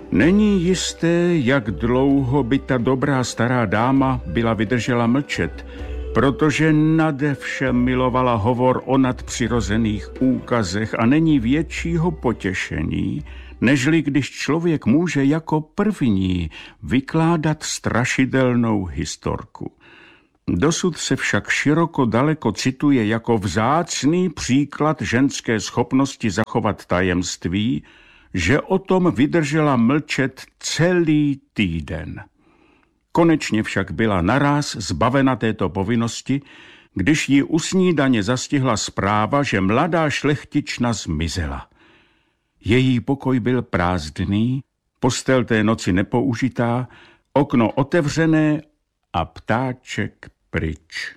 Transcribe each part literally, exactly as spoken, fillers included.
Není jisté, jak dlouho by ta dobrá stará dáma byla vydržela mlčet, protože nade vše milovala hovor o nadpřirozených úkazech a není většího potěšení, nežli když člověk může jako první vykládat strašidelnou historku. Dosud se však široko daleko cituje jako vzácný příklad ženské schopnosti zachovat tajemství, že o tom vydržela mlčet celý týden. Konečně však byla naráz zbavena této povinnosti, když ji u snídaně zastihla zpráva, že mladá šlechtična zmizela. Její pokoj byl prázdný, postel té noci nepoužitá, okno otevřené a ptáček pryč.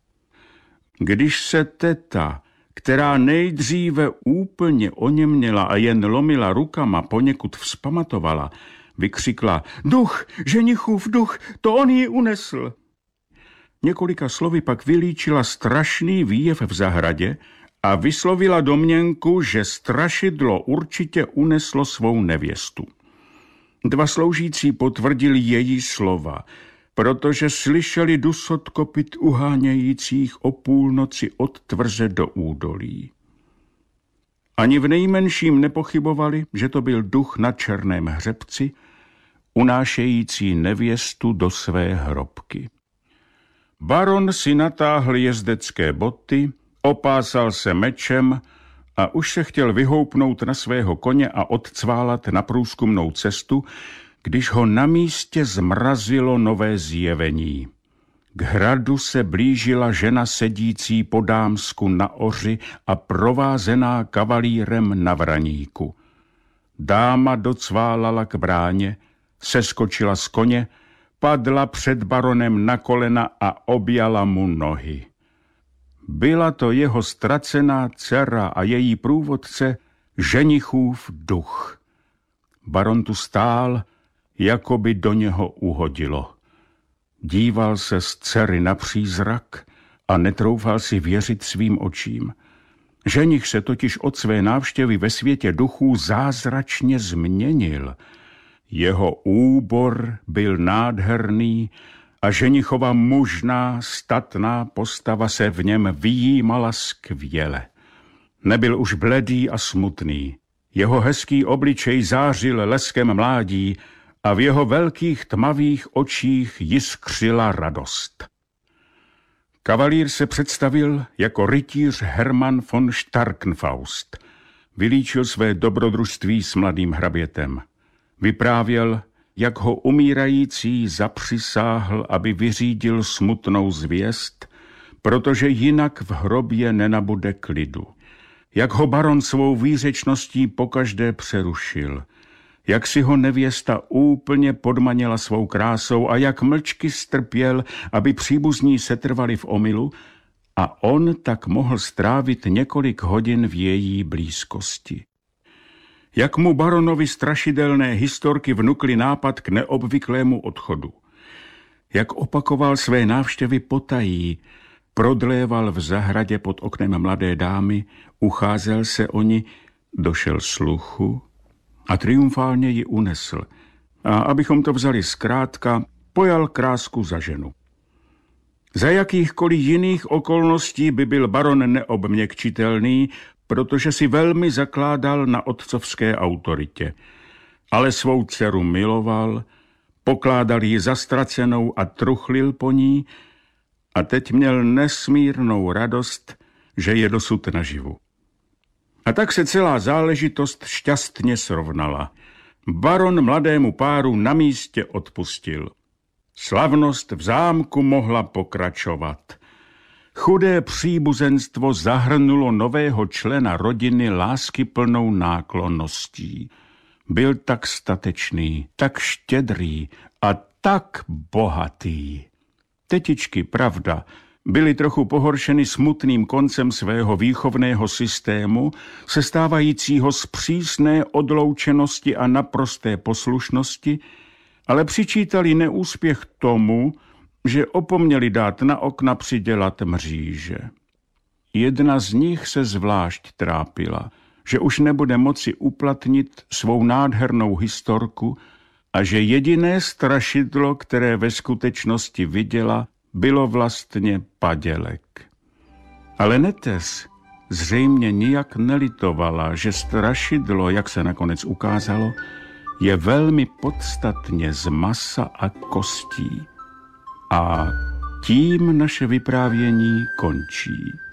Když se teta, která nejdříve úplně oněměla a jen lomila rukama, poněkud vzpamatovala, vykřikla: Duch, ženichův duch, to on ji unesl. Několika slovy pak vylíčila strašný výjev v zahradě a vyslovila domněnku, že strašidlo určitě uneslo svou nevěstu. Dva sloužící potvrdili její slova, protože slyšeli dusot kopyt uhánějících o půlnoci od tvrze do údolí. Ani v nejmenším nepochybovali, že to byl duch na černém hřebci, unášející nevěstu do své hrobky. Baron si natáhl jezdecké boty, opásal se mečem a už se chtěl vyhoupnout na svého koně a odcválat na průzkumnou cestu, když ho na místě zmrazilo nové zjevení. K hradu se blížila žena sedící po dámsku na oři a provázená kavalírem na vraníku. Dáma docválala k bráně, seskočila z koně, padla před baronem na kolena a objala mu nohy. Byla to jeho ztracená dcera a její průvodce, ženichův duch. Baron tu stál, jako by do něho uhodilo. Díval se z dcery na přízrak a netroufal si věřit svým očím. Ženich se totiž od své návštěvy ve světě duchů zázračně změnil. Jeho úbor byl nádherný a ženichova mužná, statná postava se v něm vyjímala skvěle. Nebyl už bledý a smutný. Jeho hezký obličej zářil leskem mládí a v jeho velkých tmavých očích jiskřila radost. Kavalír se představil jako rytíř Hermann von Starkenfaust. Vylíčil své dobrodružství s mladým hrabětem. Vyprávěl, jak ho umírající zapřisáhl, aby vyřídil smutnou zvěst, protože jinak v hrobě nenabude klidu. Jak ho baron svou výřečností pokaždé přerušil, jak si ho nevěsta úplně podmanila svou krásou a jak mlčky strpěl, aby příbuzní setrvali v omylu a on tak mohl strávit několik hodin v její blízkosti. Jak mu baronovi strašidelné historky vnukly nápad k neobvyklému odchodu. Jak opakoval své návštěvy potají, prodléval v zahradě pod oknem mladé dámy, ucházel se o ni, došel sluchu a triumfálně ji unesl. A abychom to vzali zkrátka, pojal krásku za ženu. Za jakýchkoliv jiných okolností by byl baron neobměkčitelný, protože si velmi zakládal na otcovské autoritě. Ale svou dceru miloval, pokládal ji za ztracenou a truchlil po ní a teď měl nesmírnou radost, že je dosud naživu. A tak se celá záležitost šťastně srovnala. Baron mladému páru na místě odpustil. Slavnost v zámku mohla pokračovat. Chudé příbuzenstvo zahrnulo nového člena rodiny láskyplnou náklonností. Byl tak statečný, tak štědrý a tak bohatý. Tetičky, pravda, byly trochu pohoršeny smutným koncem svého výchovného systému, sestávajícího z přísné odloučenosti a naprosté poslušnosti, ale přičítali neúspěch tomu, že opomněli dát na okna přidělat mříže. Jedna z nich se zvlášť trápila. že už nebude moci uplatnit svou nádhernou historku a že jediné strašidlo, které ve skutečnosti viděla, bylo vlastně padělek. Ale Netes zřejmě nijak nelitovala, že strašidlo, jak se nakonec ukázalo, je velmi podstatně z masa a kostí. A tím naše vyprávění končí.